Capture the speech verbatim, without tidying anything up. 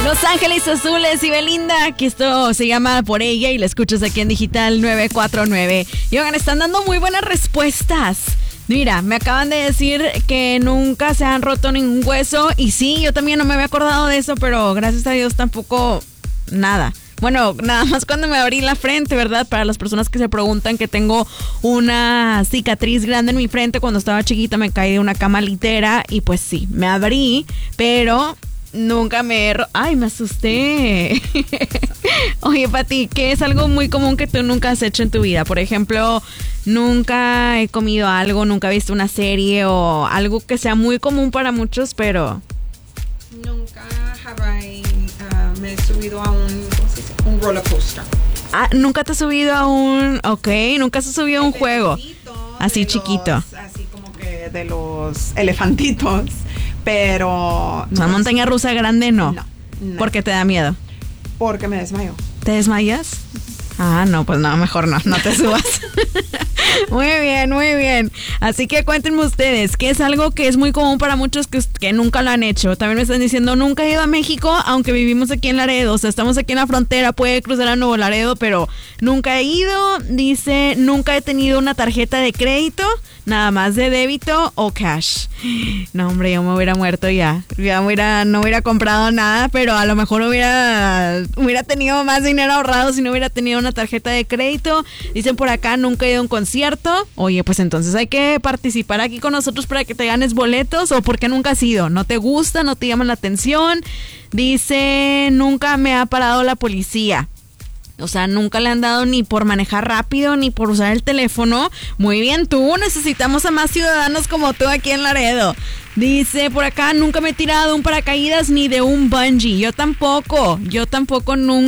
Los Ángeles Azules y Belinda, que esto se llama Por Ella y la escuchas aquí en Digital nueve cuatro nueve. Y oigan, están dando muy buenas respuestas. Mira, me acaban de decir que nunca se han roto ningún hueso y sí, yo también no me había acordado de eso, pero gracias a Dios tampoco nada. Bueno, nada más cuando me abrí la frente, ¿verdad? Para las personas que se preguntan, que tengo una cicatriz grande en mi frente. Cuando estaba chiquita me caí de una cama litera y pues sí, me abrí, pero nunca me... Ro- ¡Ay, me asusté! Oye, Pati, ¿qué es algo muy común que tú nunca has hecho en tu vida? Por ejemplo, nunca he comido algo, nunca he visto una serie o algo que sea muy común para muchos, pero... Nunca have I, uh, me he subido a un, ¿cómo se dice? Un roller coaster. Ah, ¿nunca te has subido a un... Ok, nunca se has subido a un juego? Así chiquito. Los, así como que de los elefantitos, pero... ¿Una montaña rusa grande? No. No, no. ¿Por qué te da miedo? Porque me desmayo. ¿Te desmayas? Ah, no, pues no, mejor no, no te subas. Muy bien, muy bien. Así que cuéntenme ustedes, ¿qué es algo que es muy común para muchos que, que nunca lo han hecho? También me están diciendo, nunca he ido a México, aunque vivimos aquí en Laredo. O sea, estamos aquí en la frontera, puede cruzar a Nuevo Laredo, pero nunca he ido. Dice, nunca he tenido una tarjeta de crédito, nada más de débito o cash. No, hombre, yo me hubiera muerto ya. Ya me hubiera, no hubiera comprado nada, pero a lo mejor hubiera, hubiera tenido más dinero ahorrado si no hubiera tenido una tarjeta de crédito. Dicen por acá, nunca he ido a un concierto. Oye, pues entonces hay que participar aquí con nosotros para que te ganes boletos. ¿O por qué nunca has ido? ¿No te gusta? ¿No te llama la atención? Dice, nunca me ha parado la policía. O sea, nunca le han dado ni por manejar rápido, ni por usar el teléfono. Muy bien, tú. Necesitamos a más ciudadanos como tú aquí en Laredo. Dice por acá, nunca me he tirado de un paracaídas ni de un bungee. Yo tampoco. Yo tampoco nunca.